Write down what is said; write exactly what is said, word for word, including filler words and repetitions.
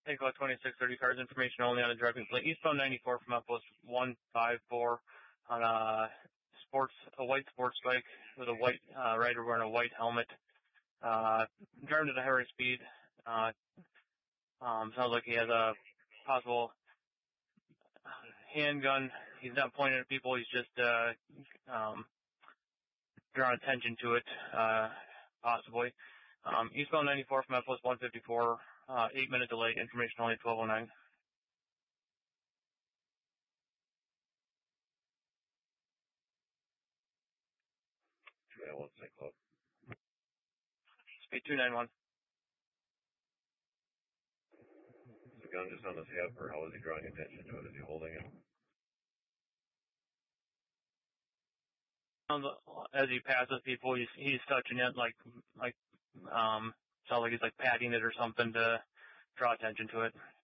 Take about twenty-six thirty cars, information only on a driving plate. Eastbound ninety-four from outpost one five four on a sports, a white sports bike with a white uh, rider wearing a white helmet. Uh, driving at a higher speed. Uh, um, sounds like he has a possible handgun. He's not pointing at people. He's just uh, um, drawing attention to it, uh, possibly. Um, eastbound ninety-four from outpost one fifty-four. Uh, eight minute delay. Information only twelve oh nine. two nine one, Saint Cloud. Speed two nine one. Is the gun just on his hip, or how is he drawing attention to it? Is he holding it? As he passes people, he's he's touching it, like like um, sounds like he's like patting it or something to draw attention to it.